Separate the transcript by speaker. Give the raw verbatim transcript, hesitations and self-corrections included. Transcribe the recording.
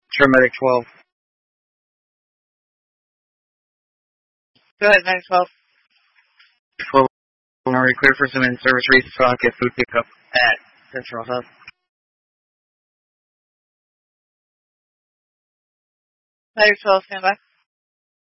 Speaker 1: Paramedic twelve.
Speaker 2: Go ahead, nine twelve.
Speaker 1: twelve, are we clear for some in-service restock at food pickup at Central Hub?
Speaker 2: nine twelve, stand by.